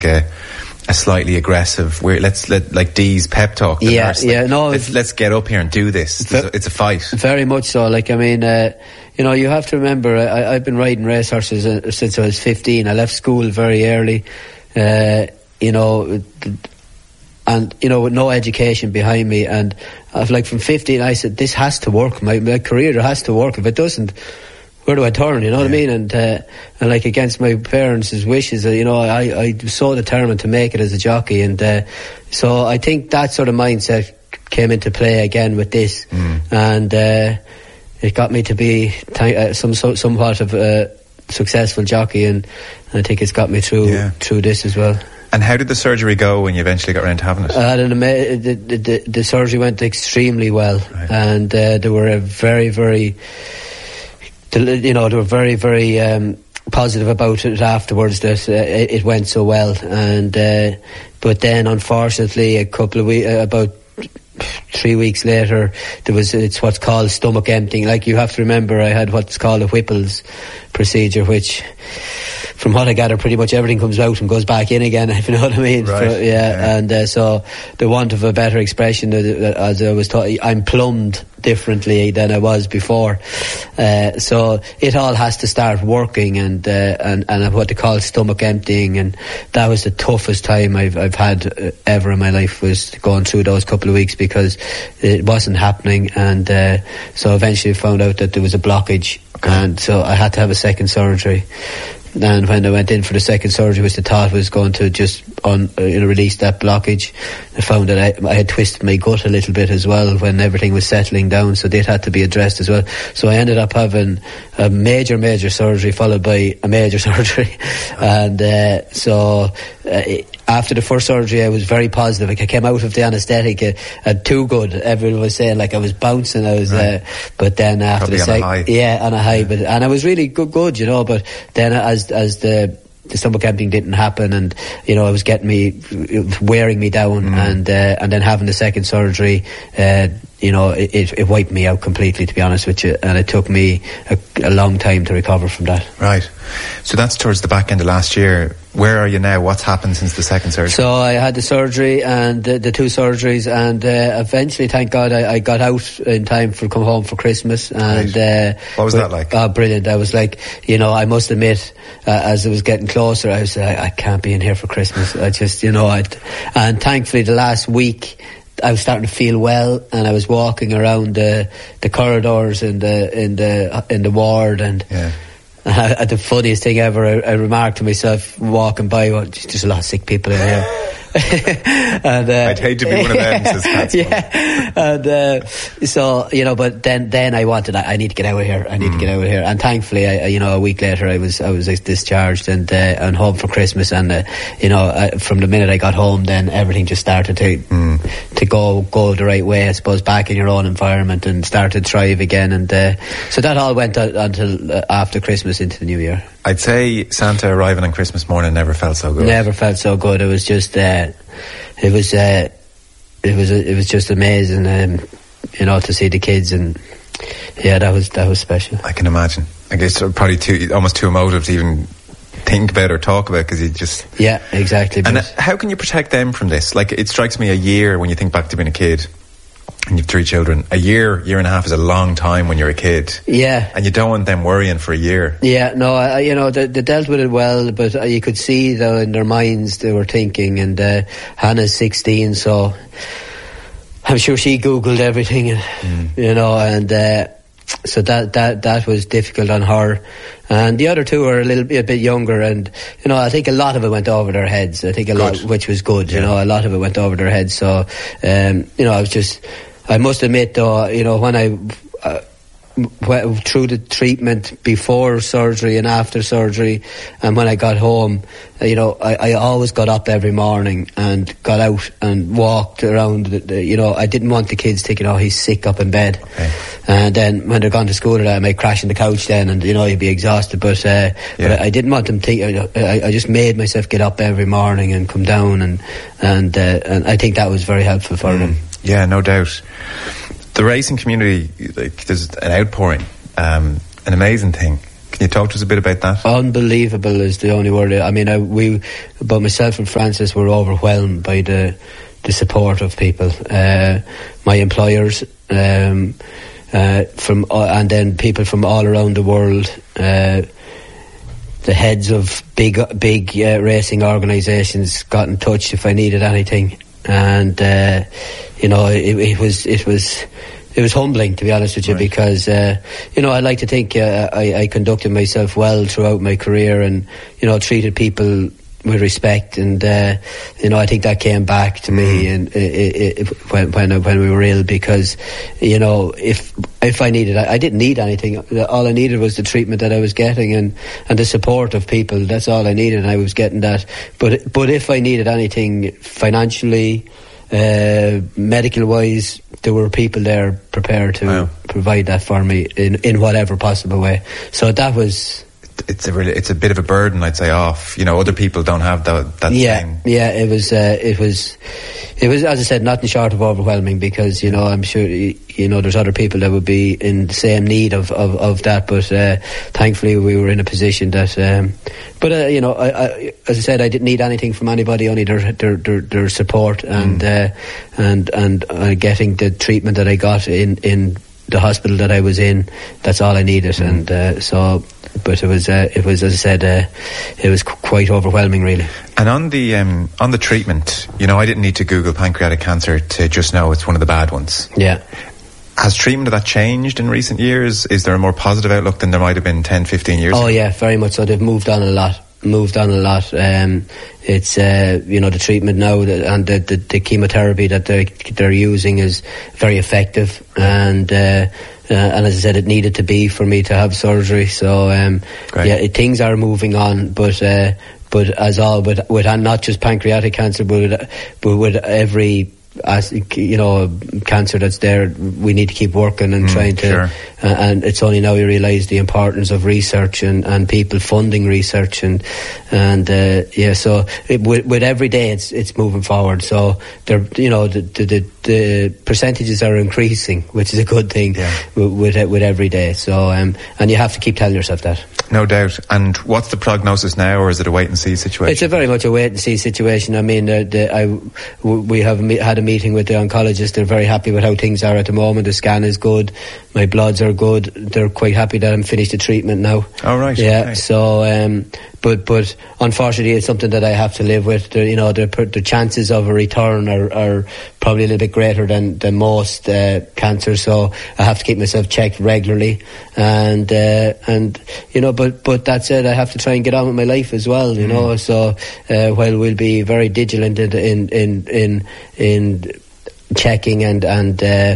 a slightly aggressive, like Dee's pep talk. Let's get up here and do this. It's a fight. Very much so. Like, I mean, you have to remember, I've been riding racehorses since I was 15. I left school very early, and with no education behind me, and like from 15 I said, this has to work, my career has to work. If it doesn't, where do I turn, you know what I mean? And like, against my parents' wishes, I was so determined to make it as a jockey, and so I think that sort of mindset came into play again with this, and it got me to be somewhat of a successful jockey, and I think it's got me through this as well. And how did the surgery go when you eventually got around to having it? The surgery went extremely well, right. And they were very, very, positive about it afterwards, that it went so well. And but then, unfortunately, about 3 weeks later, it's what's called stomach emptying. Like, you have to remember, I had what's called a Whipple's procedure, which, from what I gather, pretty much everything comes out and goes back in again, if you know what I mean. Right. And so, the want of a better expression, as I was taught, I'm plumbed differently than I was before. So it all has to start working, and what they call stomach emptying, and that was the toughest time I've had ever in my life, was going through those couple of weeks, because it wasn't happening, and so eventually I found out that there was a blockage, and so I had to have a second surgery. And when I went in for the second surgery, which the thought was going to just release that blockage, I found that I had twisted my gut a little bit as well when everything was settling down, so that had to be addressed as well. So I ended up having a major surgery followed by a major surgery. And after the first surgery, I was very positive. Like, I came out of the anaesthetic too good. Everyone was saying, like, I was bouncing. I was, but then after probably the second, on a high. But I was really good. But then as the stomach emptying didn't happen, and it was wearing me down, and then having the second surgery, it wiped me out completely, to be honest with you, and it took me a long time to recover from that. Right. So that's towards the back end of last year. Where are you now? What's happened since the second surgery? So I had the surgery and the two surgeries, and eventually, thank God, I got out in time for come home for Christmas. And what was that like? Oh, brilliant! I was like, I must admit, as it was getting closer, I was like, I can't be in here for Christmas. I just, and thankfully, the last week, I was starting to feel well, and I was walking around the corridors in the ward, and. Yeah. The funniest thing ever, I remarked to myself walking by, there's a lot of sick people in here. And, I'd hate to be one of them, says Pat. Yeah. And so, but then I need to get out of here. And thankfully, a week later, I was discharged and home for Christmas. And from the minute I got home, then everything just started to go the right way, I suppose, back in your own environment, and start to thrive again. And so that all went until after Christmas into the new year. I'd say Santa arriving on Christmas morning never felt so good. Never felt so good. It was just, it was just amazing, to see the kids, and that was special. I can imagine. I guess probably almost too emotive to even think about or talk about, because you just... Yeah, exactly. And how can you protect them from this? Like, it strikes me, a year, when you think back to being a kid, and you've 3 children, a year and a half is a long time when you're a kid. Yeah. And you don't want them worrying for a year. Yeah, no, they dealt with it well, but you could see, though, in their minds they were thinking, and Hannah's 16, so I'm sure she Googled everything, and so that was difficult on her. And the other two are a bit younger, and I think a lot of it went over their heads. I think a lot, which was good. A lot of it went over their heads. So I must admit, though, when I through the treatment before surgery and after surgery, and when I got home, I always got up every morning and got out and walked around. I didn't want the kids thinking, he's sick up in bed. Okay. And then when they're gone to school, I might crash on the couch then, and you'd be exhausted. But I didn't want them to. I just made myself get up every morning and come down, and I think that was very helpful for them. Yeah, no doubt. The racing community, there's an outpouring, an amazing thing. Can you talk to us a bit about that? Unbelievable is the only word. I mean, both myself and Francis were overwhelmed by the support of people. My employers, and then people from all around the world. The heads of big racing organisations got in touch if I needed anything, and it was humbling, to be honest with you, because I like to think I conducted myself well throughout my career, and treated people with respect, and I think that came back to me when we were ill, because if I needed, I didn't need anything. All I needed was the treatment that I was getting and the support of people. That's all I needed, and I was getting that. But if I needed anything financially, medical wise, there were people there prepared to provide that for me in whatever possible way. So that was. It's a bit of a burden, I'd say, off. Other people don't have that same. Yeah, it was, as I said, nothing short of overwhelming, because, I'm sure, there's other people that would be in the same need of that, but thankfully we were in a position that, I, as I said, I didn't need anything from anybody, only their support and getting the treatment that I got in the hospital that I was in. That's all I needed, but it was, as I said, it was quite overwhelming, really. And on the treatment, I didn't need to Google pancreatic cancer to just know it's one of the bad ones. Yeah. Has treatment of that changed in recent years? Is there a more positive outlook than there might have been 10, 15 years ago? Oh yeah, very much so. They've moved on a lot. It's the treatment now and the chemotherapy that they're using is very effective, and as I said, it needed to be for me to have surgery. So things are moving on, but as all with not just pancreatic cancer, but with every cancer that's there, we need to keep working and trying to. Sure. And it's only now you realise the importance of research and people funding research so with every day it's moving forward. So the percentages are increasing, which is a good thing. With every day. So and you have to keep telling yourself that. No doubt. And what's the prognosis now, or is it a wait and see situation? It's a very much a wait and see situation. I mean, we have had a meeting with the oncologist. They're very happy with how things are at the moment. The scan is good. My bloods are good. They're quite happy that I'm finished the treatment now. Oh, right. Yeah. Okay. So, but unfortunately, it's something that I have to live with. The chances of a return are probably a little bit greater than most cancers. So I have to keep myself checked regularly, and but that said, I have to try and get on with my life as well. So while we'll be very vigilant in checking and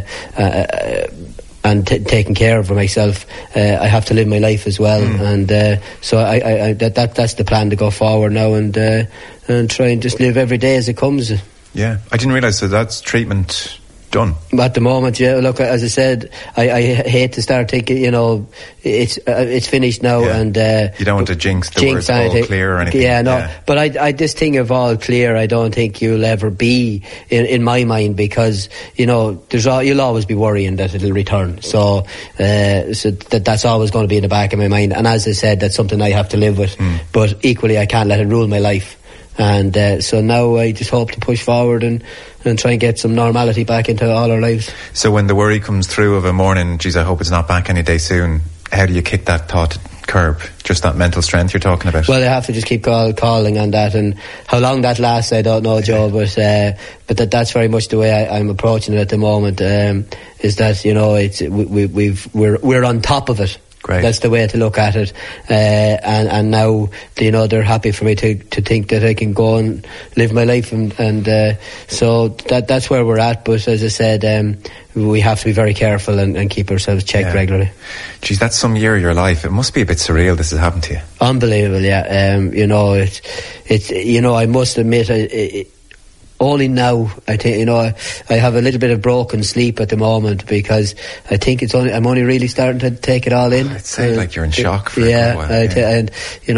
taking care of myself, I have to live my life as well, and so that's the plan to go forward now, and try and just live every day as it comes. Yeah, I didn't realise that that's treatment done. At the moment, yeah. Look, as I said, I hate to start thinking, it's finished now, and you don't want to jinx the words all clear or anything. Yeah, no. Yeah. But I this thing of all clear, I don't think you'll ever be in my mind, because you'll always be worrying that it'll return. So that's always going to be in the back of my mind. And as I said, that's something I have to live with. But equally, I can't let it rule my life. And so now I just hope to push forward and try and get some normality back into all our lives. So when the worry comes through of a morning, geez, I hope it's not back any day soon, how do you kick that thought to curb? Just that mental strength you're talking about? Well, I have to just keep calling on that, and how long that lasts, I don't know, Joe, but that's very much the way I'm approaching it at the moment, is that, we're on top of it. Great. That's the way to look at it, and now they're happy for me to think that I can go and live my life, and so that's where we're at. But as I said, we have to be very careful and keep ourselves checked regularly. Geez, that's some year of your life. It must be a bit surreal this has happened to you. Unbelievable, yeah. It's I must admit, only now, I think, I have a little bit of broken sleep at the moment, because I think I'm only really starting to take it all in. I'd say like you're in shock for a while. And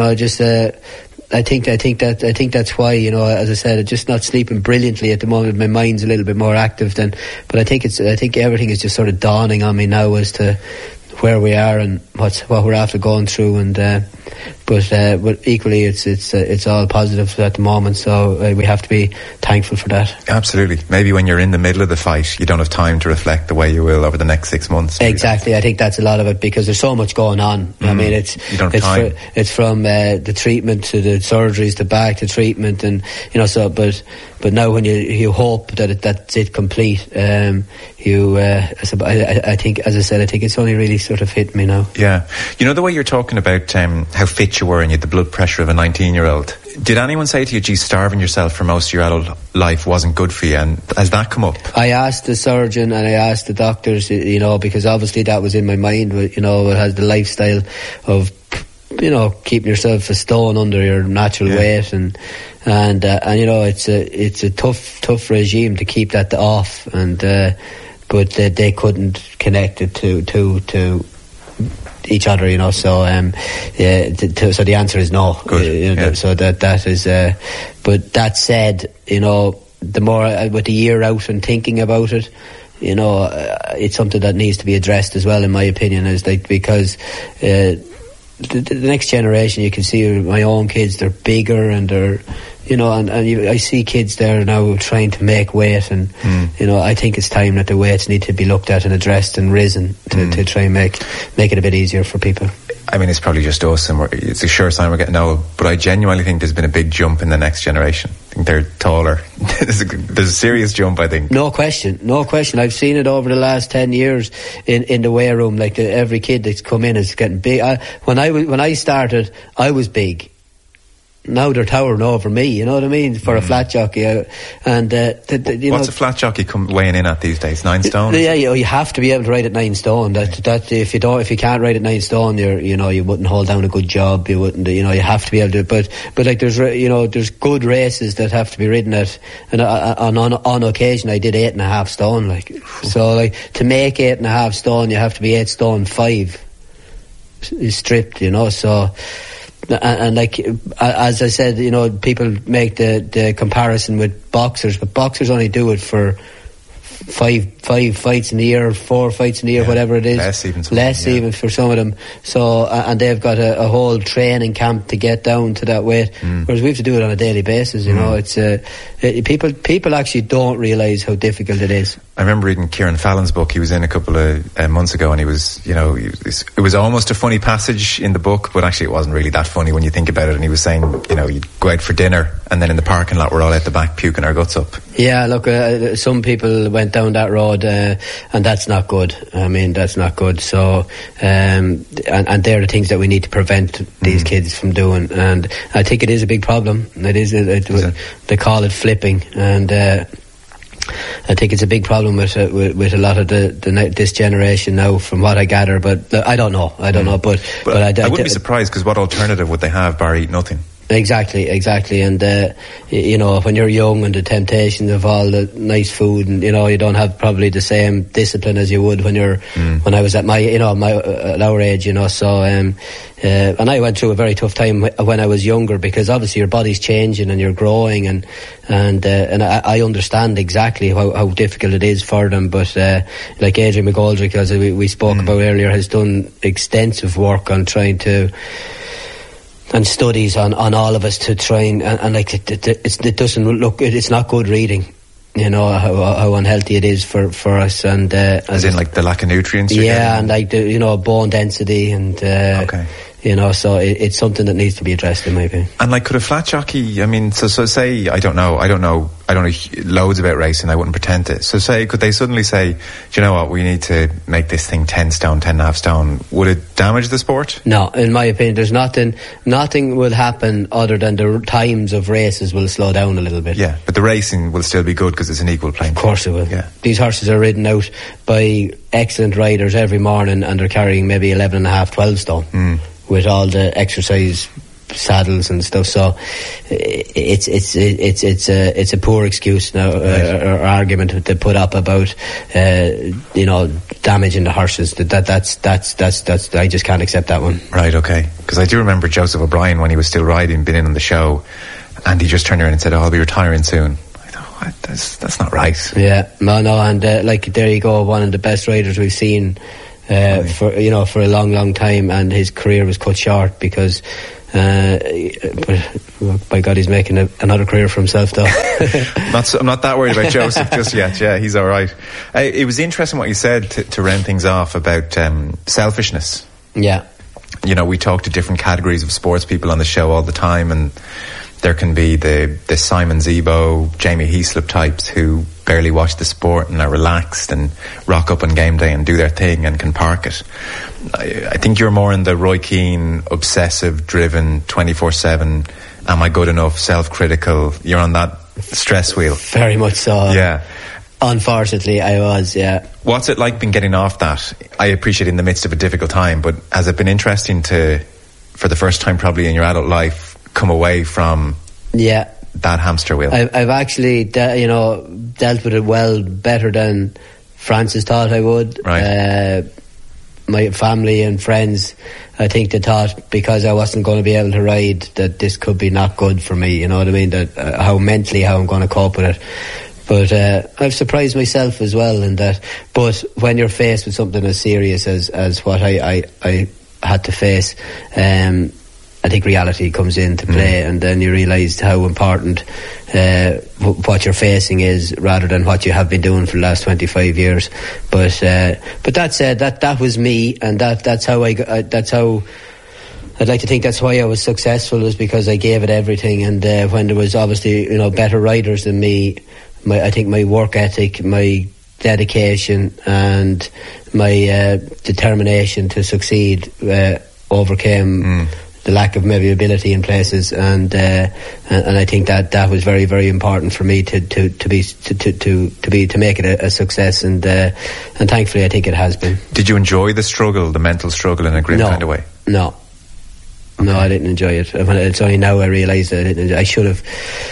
I think that's why, as I said, I'm just not sleeping brilliantly at the moment. My mind's a little bit more active but I think everything is just sort of dawning on me now as to where we are and what we're after going through, and but equally it's all positive at the moment, so we have to be thankful for that. Absolutely. Maybe when you're in the middle of the fight, you don't have time to reflect the way you will over the next 6 months. Exactly. I think that's a lot of it, because there's so much going on. I mean, it's from the treatment to the surgeries to back to treatment, and so but now when you hope that that's it complete, I think, as I said, I think it's only really sort of hit me now. Yeah. The way you're talking about how fit you were and you had the blood pressure of a 19-year-old, did anyone say to you, gee, starving yourself for most of your adult life wasn't good for you? And has that come up? I asked the surgeon and I asked the doctors, because obviously that was in my mind, it has the lifestyle of keeping yourself a stone under your natural weight, and it's a tough regime to keep that off, and but they couldn't connect it to each other, so so the answer is no. Good. So that is but that said, the more with the year out and thinking about it, it's something that needs to be addressed as well, in my opinion, because the next generation, you can see my own kids, they're bigger and they're I see kids there now trying to make weight, and I think it's time that the weights need to be looked at and addressed and risen to try and make it a bit easier for people. I mean, it's probably just us, and it's a sure sign we're getting old, but I genuinely think there's been a big jump in the next generation. I think they're taller. There's a serious jump, I think. No question. I've seen it over the last 10 years in the weigh room. Like every kid that's come in is getting big. When I started, I was big. Now they're towering over me, you know what I mean, for a flat jockey. And what's a flat jockey weighing in at these days? 9 stone? Yeah, you have to be able to ride at 9 stone. That if you can't ride at 9 stone, you wouldn't hold down a good job. You wouldn't, you have to be able to. But like there's good races that have to be ridden at, and on occasion I did 8.5 stone. Like so, like to make 8.5 stone, you have to be 8 stone 5 stripped. So. And like as I said, people make the comparison with boxers, but boxers only do it for five fights in a year, 4 fights in a year, whatever it is. Less even for some of them. So and they've got a whole training camp to get down to that weight, whereas we have to do it on a daily basis. It's people actually don't realise how difficult it is. I remember reading Kieran Fallon's book. He was in a couple of months ago, and he was, it was almost a funny passage in the book, but actually it wasn't really that funny when you think about it. And he was saying, you'd go out for dinner, and then in the parking lot we're all at the back puking our guts up. Yeah, look, some people went down that road, and that's not good. I mean, that's not good. So, and they're the things that we need to prevent these kids from doing. And I think it is a big problem. It is. They call it flipping, and. I think it's a big problem with a lot of this generation now, from what I gather. But I don't know. But I wouldn't be surprised, because what alternative would they have bar eat nothing? Exactly. And when you're young and the temptations of all the nice food, and you don't have probably the same discipline as you would when I was at at our age. So and I went through a very tough time when I was younger, because obviously your body's changing and you're growing, and I understand exactly how difficult it is for them. But like Adrian McGoldrick, as we spoke about earlier, has done extensive work on trying to. And studies on all of us to try and like it doesn't look, it's not good reading, how unhealthy it is for us, and as in like the lack of nutrients. And like the bone density, and so it's something that needs to be addressed, in my opinion. And like, could a flat jockey, I mean, so say, I don't know loads about racing, I wouldn't pretend to. So say, could they suddenly say, do you know what, we need to make this thing 10 stone, 10.5 stone? Would it damage the sport? No, in my opinion, there's nothing will happen other than the times of races will slow down a little bit. Yeah, but the racing will still be good because it's an equal playing field. Of course it will. Yeah. These horses are ridden out by excellent riders every morning, and they're carrying maybe 11.5, 12 stone. With all the exercise saddles and stuff, so it's a poor excuse now, or argument that they put up about damaging the horses. That's I just can't accept that one. Right, okay. Because I do remember Joseph O'Brien, when he was still riding, been in on the show, and he just turned around and said, I'll be retiring soon. I thought, what? That's not right. Yeah, no, and like there you go, one of the best riders we've seen for a long time, and his career was cut short because. But by God, he's making another career for himself, though. I'm not that worried about Joseph just yet. Yeah, he's all right. It was interesting what you said to round things off about selfishness. Yeah. We talk to different categories of sports people on the show all the time, and there can be the Simon Zebo, Jamie Heaslip types who barely watch the sport and are relaxed and rock up on game day and do their thing and can park it. I think you're more in the Roy Keane, obsessive, driven, 24/7, am I good enough, self-critical. You're on that stress wheel. Very much so. Yeah. Unfortunately, I was, yeah. What's it like been getting off that? I appreciate in the midst of a difficult time, but has it been interesting to, for the first time probably in your adult life, come away from that hamster wheel? I've actually, dealt with it better than Francis thought I would. Right. My family and friends, I think they thought because I wasn't going to be able to ride that this could be not good for me. You know what I mean? That how I'm going to cope with it. But I've surprised myself as well in that. But when you're faced with something as serious as what I had to face, I think reality comes into play, and then you realise how important what you're facing is, rather than what you have been doing for the last 25 years. But that said, that was me, and that's how that's how. I'd like to think that's why I was successful, was because I gave it everything. And when there was obviously better riders than me, I think my work ethic, my dedication, and my determination to succeed overcame the lack of maybe ability in places, and I think that was very, very important for me to make it a success, and thankfully I think it has been. Did you enjoy the struggle, the mental struggle, in a grim kind of way? No, I didn't enjoy it. It's only now I realise that I didn't. I should have.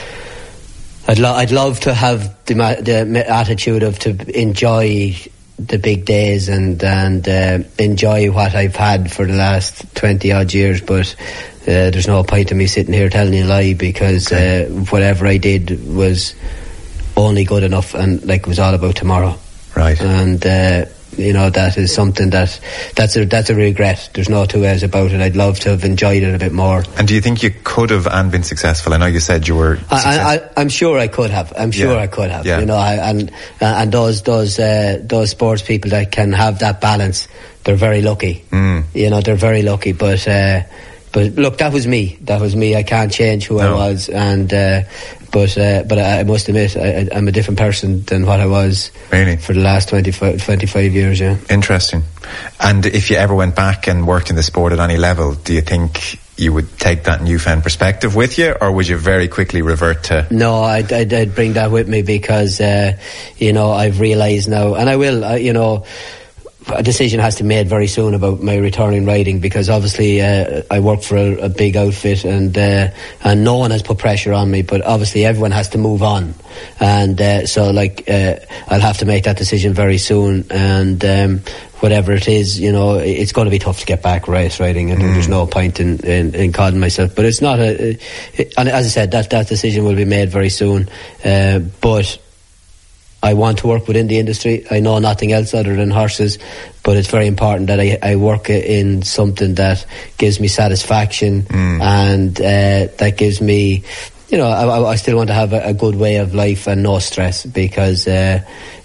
I'd love to have the attitude of to enjoy the big days and enjoy what I've had for the last 20 odd years, but there's no point in me sitting here telling you a lie, because whatever I did was only good enough, and it was all about tomorrow. Right. And that is something that's a regret. There's no two ways about it. I'd love to have enjoyed it a bit more. And do you think you could have and been successful? I know you said you were. I'm sure I could have. I could have. Yeah. And those sports people that can have that balance, they're very lucky. They're very lucky. But look, that was me. I can't change who I was, and but I must admit I'm a different person than what I was for the last 25 years. Yeah. Interesting. And if you ever went back and worked in the sport at any level, do you think you would take that newfound perspective with you, or would you very quickly revert to? No, I'd bring that with me, because I've realised now, and I will. A decision has to be made very soon about my returning riding, because obviously I work for a big outfit, and no one has put pressure on me, but obviously everyone has to move on, and so I'll have to make that decision very soon, and whatever it is, it's going to be tough to get back race riding, and there's no point in calling myself, but it's not and as I said, that decision will be made very soon, but I want to work within the industry. I know nothing else other than horses, but it's very important that I work in something that gives me satisfaction, and that gives me, I still want to have a good way of life and no stress, because I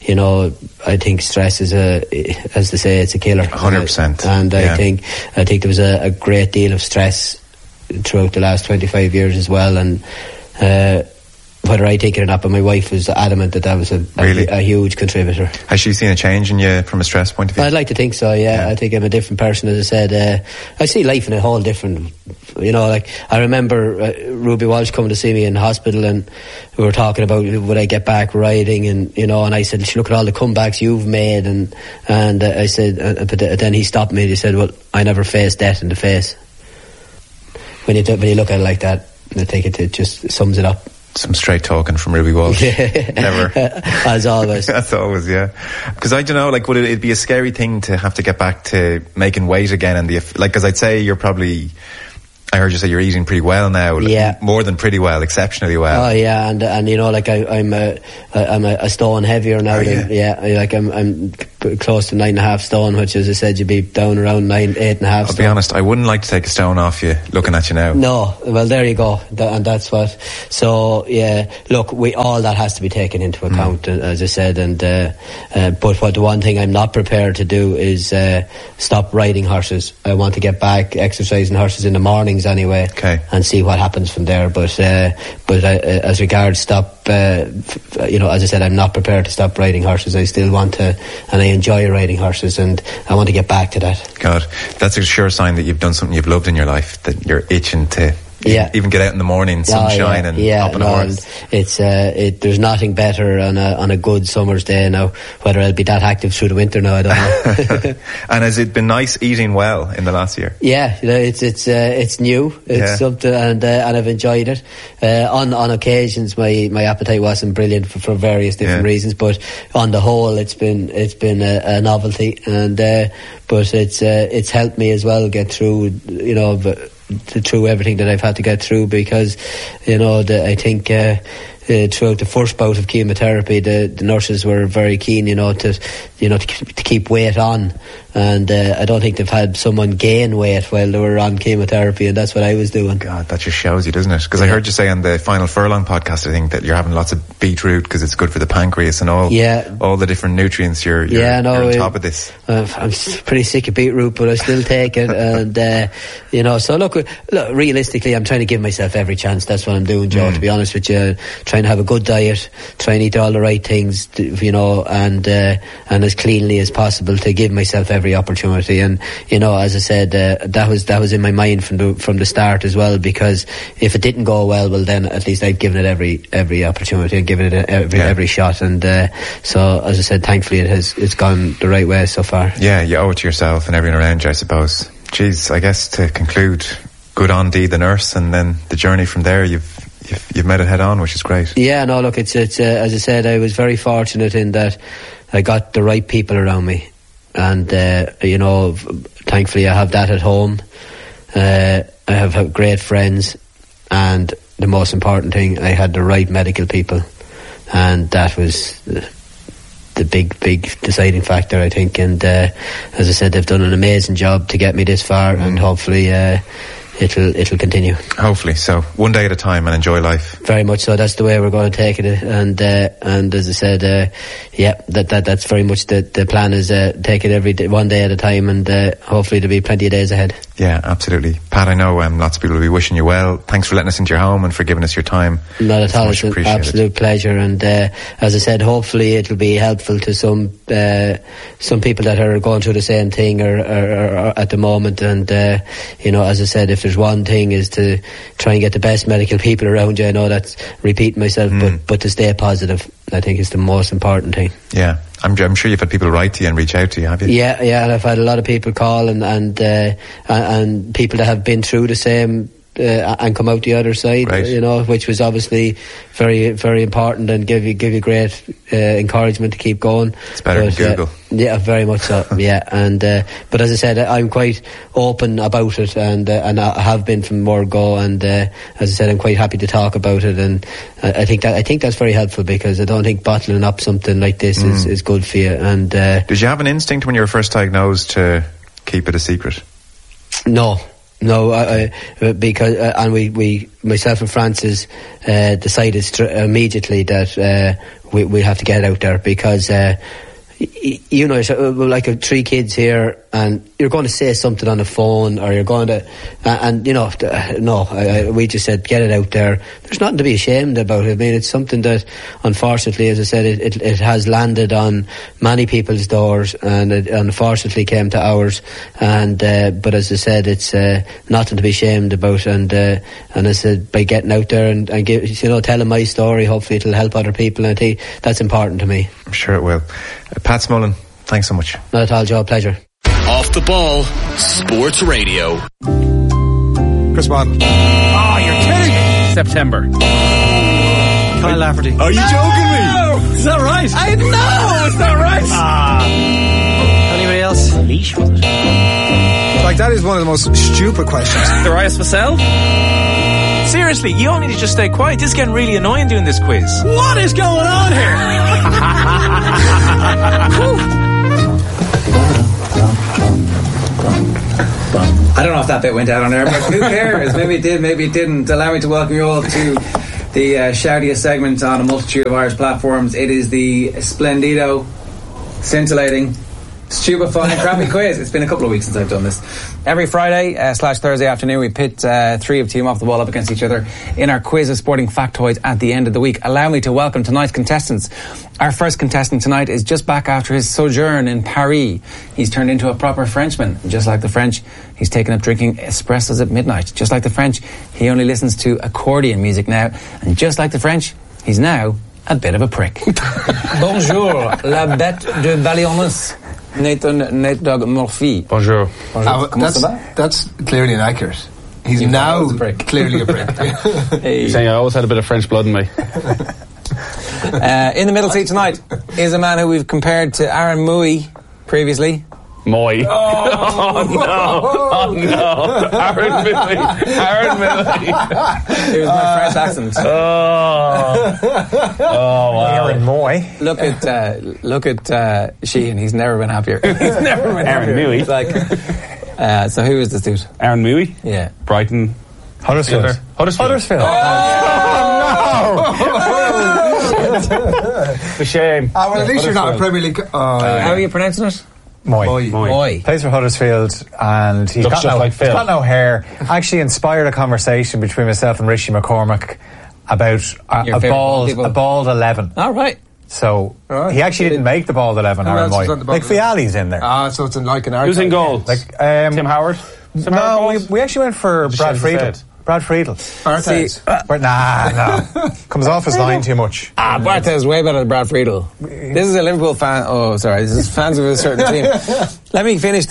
think stress is as they say, it's a killer. 100%. And I think there was a great deal of stress throughout the last 25 years as well, and whether I take it or not, but my wife was adamant that was a huge contributor. Has she seen a change in you from a stress point of view? I'd like to think so, yeah. I think I'm a different person, as I said. I see life in a whole different, I remember Ruby Walsh coming to see me in the hospital, and we were talking about would I get back riding, and and I said, look at all the comebacks you've made, and I said, but then he stopped me and he said, well, I never faced death in the face. When you look at it like that, I think it just sums it up. Some straight talking from Ruby Walsh. Never. As always. As always, yeah. Because I don't know, would it be a scary thing to have to get back to making weight again? And because I'd say you're probably, I heard you say you're eating pretty well now. Yeah. More than pretty well, exceptionally well. Oh yeah, and I'm a stone heavier now. Oh, yeah. I'm close to 9.5 stone, which, as I said, you'd be down around 8.5 stone. I'll be honest, I wouldn't like to take a stone off you looking at you now. No, well, there you go. And that's what. So, yeah, look, all that has to be taken into account, as I said. And but the one thing I'm not prepared to do is stop riding horses. I want to get back exercising horses in the mornings anyway, and see what happens from there. But as regards stop, as I said, I'm not prepared to stop riding horses. I still want to, and I enjoy riding horses, and I want to get back to that. God, that's a sure sign that you've done something you've loved in your life, that you're itching to even get out in the morning, sunshine, and up on a horse. It's there's nothing better on a good summer's day now. Whether I'll be that active through the winter now, I don't know. And has it been nice eating well in the last year? Yeah, it's new. It's something, and I've enjoyed it. On occasions, my appetite wasn't brilliant for various different reasons, but on the whole, it's been a novelty, and but it's helped me as well get through, through everything that I've had to get through, because I think throughout the first bout of chemotherapy, the nurses were very keen to keep weight on, and I don't think they've had someone gain weight while they were on chemotherapy, and that's what I was doing. God, that just shows you, doesn't it? Because I heard you say on the Final Furlong podcast, I think, that you're having lots of beetroot because it's good for the pancreas and all the different nutrients. You're on top of this. I'm pretty sick of beetroot, but I still take it. And so look, realistically, I'm trying to give myself every chance. That's what I'm doing, Joe, to be honest with you. Trying to have a good diet, trying to eat all the right things, and as cleanly as possible, to give myself every opportunity. And as I said, that was in my mind from the start as well, because if it didn't go well, then at least I've given it every opportunity and given it every shot. And so, as I said, thankfully it's gone the right way so far. Yeah, you owe it to yourself and everyone around you, I suppose. Jeez, I guess to conclude, good on Dee the nurse, and then the journey from there, you've met it head on, which is great. Yeah, no, look, it's as I said, I was very fortunate in that I got the right people around me, and thankfully I have that at home. I have great friends, and the most important thing, I had the right medical people, and that was the big deciding factor, I think. And as I said, they've done an amazing job to get me this far, and hopefully it'll continue. Hopefully. So one day at a time, and enjoy life. Very much so. That's the way we're going to take it. And as I said, that's very much the plan, is take it every day, one day at a time, and hopefully there'll be plenty of days ahead. Yeah, absolutely. Pat, I know lots of people will be wishing you well. Thanks for letting us into your home and for giving us your time. Not at all. It's an absolute pleasure. And as I said, hopefully it'll be helpful to some people that are going through the same thing or at the moment. And as I said, if there's one thing, is to try and get the best medical people around you. I know that's repeating myself, but to stay positive, I think, is the most important thing. Yeah, I'm sure you've had people write to you and reach out to you, have you? Yeah, and I've had a lot of people call and people that have been through the same and come out the other side, right. Which was obviously very, very important, and give you great encouragement to keep going. It's better than Google. Yeah, very much so. Yeah, and but as I said, I'm quite open about it, and I have been from word go. And as I said, I'm quite happy to talk about it, and I think that's very helpful, because I don't think bottling up something like this is good for you. And did you have an instinct when you were first diagnosed to keep it a secret? No, because and we myself and Francis decided immediately that we have to get it out there, because like 3 kids here, and you're going to say something on the phone, or you're going to, we just said, get it out there. There's nothing to be ashamed about it. I mean, it's something that, unfortunately, as I said, it has landed on many people's doors, and it unfortunately came to ours. And but as I said, it's nothing to be ashamed about. And I said, by getting out there and telling my story, hopefully it'll help other people. And I think that's important to me. I'm sure it will. Pat Smullen, thanks so much. Not at all, Joe. Pleasure. Off the Ball Sports Radio. Chris Waddle. Oh, you're kidding me. September. Kyle Lafferty. Are you joking me? Is that right? I know, it's not right. Anybody else? Leash, was it? Like, that is one of the most stupid questions. Darius Vassell? Seriously, you all need to just stay quiet. This is getting really annoying doing this quiz. What is going on here? I don't know if that bit went out on air, but who cares? Maybe it did, maybe it didn't. Allow me to welcome you all to the shoutiest segment on a multitude of Irish platforms. It is the splendido, scintillating, stupefying, crappy quiz. It's been a couple of weeks since I've done this. Every Friday / Thursday afternoon, we pit three of Team Off the Ball up against each other in our quiz of sporting factoids at the end of the week. Allow me to welcome tonight's contestants. Our first contestant tonight is just back after his sojourn in Paris. He's turned into a proper Frenchman. Just like the French, he's taken up drinking espressos at midnight. Just like the French, he only listens to accordion music now. And just like the French, he's now a bit of a prick. Bonjour, la bête de Ballyonus. Nathan Nate Dog Murphy. Bonjour. That's clearly inaccurate. He's now clearly a prick. Hey. You're saying I always had a bit of French blood in me. In the middle seat tonight is a man who we've compared to Aaron Mooy previously. Moy. Oh no. Aaron Mooy. Here's my French accent. Oh wow. Aaron Moy. Look at Sheehan. He's never been happier. He's never been Aaron happier. Mooy. He's like, so who is this dude? Aaron Mooy? Yeah. Brighton. Huddersfield. Huddersfield. The shame. Well, at least you're not a Premier League. How are you pronouncing it? Moy. Plays for Huddersfield, and he's Looks got just like he's got no hair. Actually inspired a conversation between myself and Richie McCormack about a bald 11. All right. So he actually didn't make the bald 11. Who Aaron else Moy. was on the bald Like 11? Fiali's in there. So it's like an Who's in goal? Like Tim Howard? No, we actually went for Brad Friedel. Brad Friedel. Barthez. No. Comes off his line too much. Barthez is way better than Brad Friedel. This is a Liverpool fan. Oh, sorry. This is fans of a certain team. Let me finish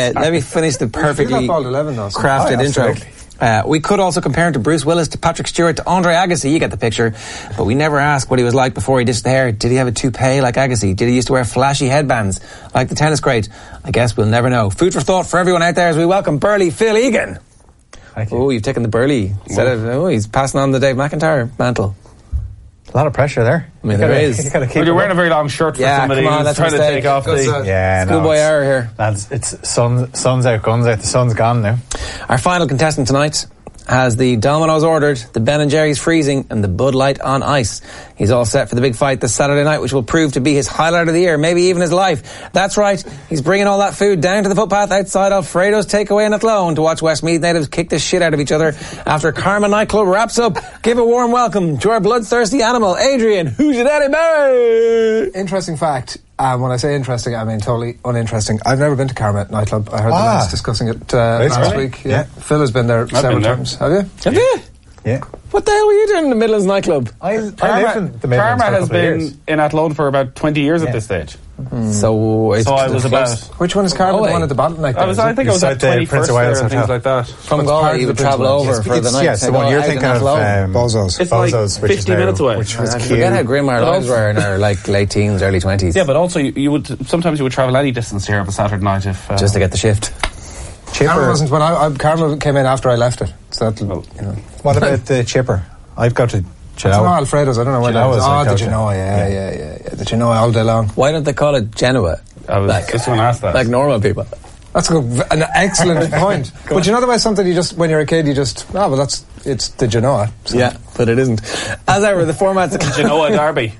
the perfectly bald 11 though, so. crafted intro. Absolutely. We could also compare him to Bruce Willis, to Patrick Stewart, to Andre Agassi. You get the picture. But we never asked what he was like before he ditched the hair. Did he have a toupee like Agassi? Did he used to wear flashy headbands like the tennis great? I guess we'll never know. Food for thought for everyone out there as we welcome Burley Phil Egan. Thank you. Oh, you've taken the Burley. He's passing on the Dave McIntyre mantle. A lot of pressure there. I mean, there is. You're wearing a very long shirt for somebody come on, who's that's trying a to mistake. take off the... Schoolboy hour here. Lads, it's sun's out, guns out. The sun's gone now. Our final contestant tonight has the Domino's ordered, the Ben & Jerry's freezing, and the Bud Light on ice. He's all set for the big fight this Saturday night, which will prove to be his highlight of the year, maybe even his life. That's right, he's bringing all that food down to the footpath outside Alfredo's Takeaway in Athlone to watch Westmeath natives kick the shit out of each other after Karma nightclub wraps up. Give a warm welcome to our bloodthirsty animal, Adrian. Who's your daddy, Barry? Interesting fact. When I say interesting, I mean totally uninteresting. I've never been to Karma nightclub. I heard the lads discussing it last week. Yeah. Phil has been there several times. Have you? Have you? Yeah. What the hell were you doing in the Midlands nightclub? I live in the Midlands Karma for a has couple of years. been in Athlone for about 20 years at this stage. So I was about... Which one is Karma? The one at the bottom? Like I think I was at Beside the 21st Prince of there Wales and things Hotel. like that. From Galway, you would travel over for the night. Yes, the one you're thinking of, Bozo's. It's like Bozo's, which is 50 now- minutes away. Which was I cute. forget how grim our lives were in our like late teens, early 20s. Yeah, but also you would sometimes you would travel any distance here of a Saturday night if just to get the shift. Karma wasn't when Karma came in after I left it. So that, What about the chipper? I'd go to no, Genoa. Alfredo's. I don't know where that Genoa's is. like The that, Genoa, yeah. The Genoa all day long. Why don't they call it Genoa? I was just going to ask that. Like normal people. That's an excellent point. But you know the way something you just, when you're a kid, you just, it's the Genoa. So. Yeah, but it isn't. As ever, the format's... Genoa Derby.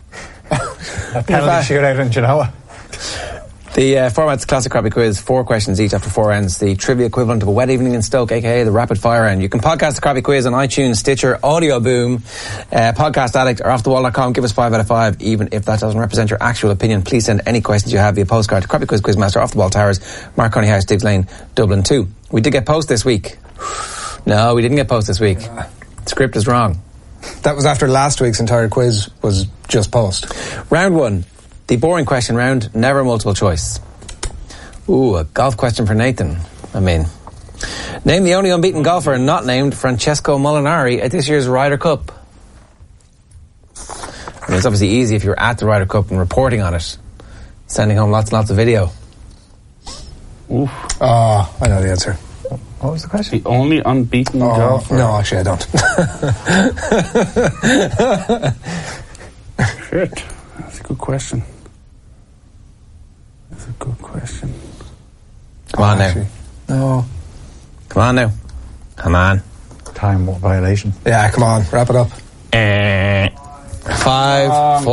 A penalty shootout in Genoa. The format's classic crappy quiz, 4 questions each after 4 ends. The trivia equivalent of a wet evening in Stoke, aka the rapid fire end. You can podcast the crappy quiz on iTunes, Stitcher, Audio Boom, Podcast Addict, or offthewall.com. Give us 5 out of 5, even if that doesn't represent your actual opinion. Please send any questions you have via postcard to Crappy Quiz Quizmaster, Off the Ball Towers, Marconi House, Diggs Lane, Dublin 2. We did get post this week. No, we didn't get post this week. The script is wrong. That was after last week's entire quiz was just post. Round 1. The boring question round, never multiple choice. Ooh, a golf question for Nathan. Name the only unbeaten golfer not named Francesco Molinari at this year's Ryder Cup. I mean, it's obviously easy if you're at the Ryder Cup and reporting on it, sending home lots and lots of video. Oof. Oh, I know the answer. What was the question? The only unbeaten golfer. No, actually I don't. Shit. That's a good question. Come on now. Actually. No. Come on now. Come on. Time violation. Yeah, come on, wrap it up. 5, 4.